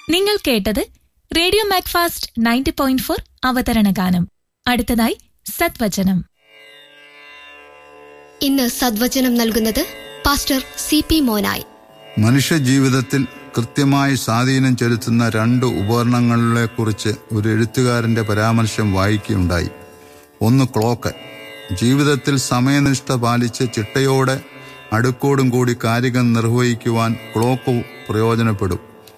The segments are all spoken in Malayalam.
നിങ്ങൾ കേട്ടത് റേഡിയോ മാക്ഫാസ്റ്റ് 90.4 അവതരണ ഗാനം. അടുത്തതായി സദ്വചനം. ഇന്ന് സദ്വചനം നൽകുന്നത് പാസ്റ്റർ CP മോനായി. മനുഷ്യ ജീവിതത്തിൽ കൃത്യമായി സ്വാധീനം ചെലുത്തുന്ന 2 ഉപകരണങ്ങളെക്കുറിച്ച് ഒരു എഴുത്തുകാരന്റെ പരാമർശം വായിക്കുകയുണ്ടായി. ഒന്ന് ക്ലോക്ക്. ജീവിതത്തിൽ സമയനിഷ്ഠ പാലിച്ച് ചിട്ടയോടെ അടുക്കോടും കൂടി കാര്യങ്ങൾ നിർവഹിക്കുവാൻ ക്ലോക്ക് പ്രയോജനപ്പെടും.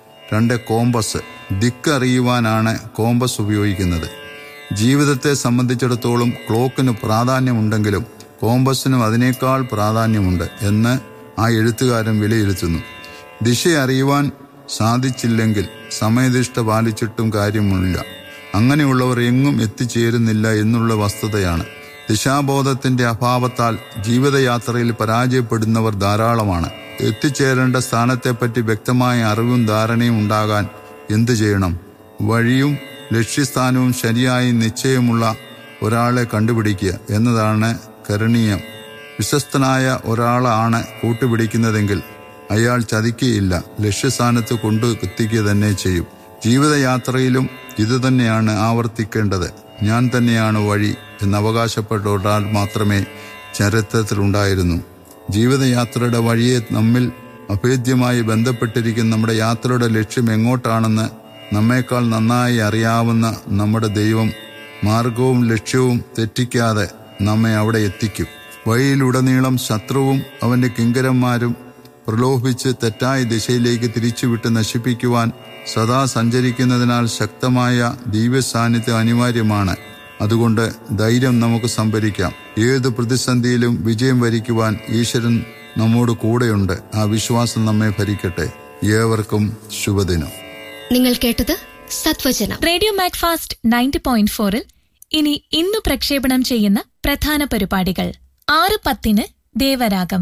2 കോമ്പസ്. ദിക്കറിയുവാനാണ് കോമ്പസ് ഉപയോഗിക്കുന്നത്. ജീവിതത്തെ സംബന്ധിച്ചിടത്തോളം ക്ലോക്കിന് പ്രാധാന്യമുണ്ടെങ്കിലും കോമ്പസിനും അതിനേക്കാൾ പ്രാധാന്യമുണ്ട് എന്ന് ആ എഴുത്തുകാരൻ വിലയിരുത്തുന്നു. ദിശ അറിയുവാൻ സാധിച്ചില്ലെങ്കിൽ സമയനിഷ്ഠ പാലിച്ചിട്ടും കാര്യമില്ല. അങ്ങനെയുള്ളവർ എങ്ങും എത്തിച്ചേരുന്നില്ല എന്നുള്ള വസ്തുതയാണ്. ദിശാബോധത്തിന്റെ അഭാവത്താൽ ജീവിതയാത്രയിൽ പരാജയപ്പെടുന്നവർ ധാരാളമാണ്. എത്തിച്ചേരേണ്ട സ്ഥാനത്തെപ്പറ്റി വ്യക്തമായ അറിവും ധാരണയും ഉണ്ടാകാൻ എന്തു ചെയ്യണം? വഴിയും ലക്ഷ്യസ്ഥാനവും ശരിയായി നിശ്ചയമുള്ള ഒരാളെ കണ്ടുപിടിക്കുക എന്നതാണ് കരണീയം. വിശ്വസ്തനായ ഒരാളാണ് കൂട്ടുപിടിക്കുന്നതെങ്കിൽ അയാൾ ചതിക്കുകയില്ല, ലക്ഷ്യസ്ഥാനത്ത് കൊണ്ടു എത്തിക്കുക തന്നെ ചെയ്യും. ജീവിതയാത്രയിലും ഇതുതന്നെയാണ് ആവർത്തിക്കേണ്ടത്. ഞാൻ തന്നെയാണ് വഴി എന്ന് അവകാശപ്പെട്ട ഒരാൾ മാത്രമേ ചരിത്രത്തിലുണ്ടായിരുന്നു. ജീവിതയാത്രയുടെ വഴിയെ നമ്മിൽ അഭേദ്യമായി ബന്ധപ്പെട്ടിരിക്കുന്ന നമ്മുടെ യാത്രയുടെ ലക്ഷ്യം എങ്ങോട്ടാണെന്ന് നമ്മേക്കാൾ നന്നായി അറിയാവുന്ന നമ്മുടെ ദൈവം മാർഗവും ലക്ഷ്യവും തെറ്റിക്കാതെ നമ്മെ അവിടെ എത്തിക്കും. വഴിയിലുടനീളം ശത്രുവും അവന്റെ കിങ്കരന്മാരും പ്രലോഭിച്ച് തെറ്റായ ദിശയിലേക്ക് തിരിച്ചുവിട്ട് നശിപ്പിക്കുവാൻ സദാ സഞ്ചരിക്കുന്നതിനാൽ ശക്തമായ ദിവ്യസാന്നിധ്യം അനിവാര്യമാണ്. അതുകൊണ്ട് ധൈര്യം നമുക്ക് സംഭരിക്കാം. ഏത് പ്രതിസന്ധിയിലും വിജയം വരിക്കുവാൻ ഈശ്വരൻ നമ്മോട് കൂടെയുണ്ട്. ആ വിശ്വാസം നമ്മെ ഭരിക്കട്ടെ. ഏവർക്കും ശുഭദിനം. നിങ്ങൾ കേട്ടത് സത്വചനം. റേഡിയോ മാക്ഫാസ്റ്റ് 90.4-ൽ ഇനി ഇന്നു പ്രക്ഷേപണം ചെയ്യുന്ന പ്രധാന പരിപാടികൾ: 6:10 ദേവരാഗം,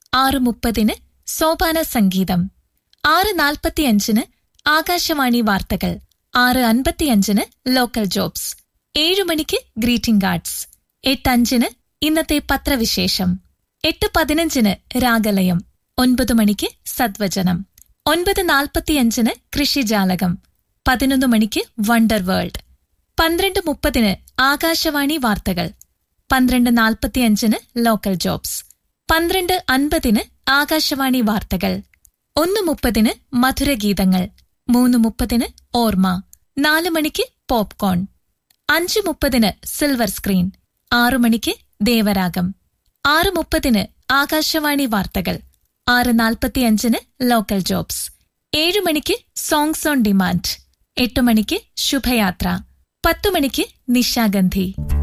6:30 സോപാന സംഗീതം, 6:45 ആകാശവാണി വാർത്തകൾ, 6:55 ലോക്കൽ ജോബ്സ്, 7 മണിക്ക് ഗ്രീറ്റിംഗ് കാർഡ്സ്, 8:05 ഇന്നത്തെ പത്രവിശേഷം, 8:15 രാഗലയം, 9 മണിക്ക് സദ്വചനം, 9:45 കൃഷിജാലകം, 11 മണിക്ക് വണ്ടർ വേൾഡ്, 12:30 ആകാശവാണി വാർത്തകൾ, 12:45 ലോക്കൽ ജോബ്സ്, 12:50 ആകാശവാണി വാർത്തകൾ, 1:30 മധുരഗീതങ്ങൾ, 3:30 ഓർമ്മ, 4 മണിക്ക് പോപ്കോൺ, 5:30 സിൽവർ സ്ക്രീൻ, 6 മണിക്ക് ദേവരാഗം, 6:30 ആകാശവാണി വാർത്തകൾ, 6:45 ലോക്കൽ ജോബ്സ്, 7 മണിക്ക് സോങ്സ് ഓൺ ഡിമാൻഡ്, 8 മണിക്ക് ശുഭയാത്ര, 10 മണിക്ക് നിശാഗന്ധി.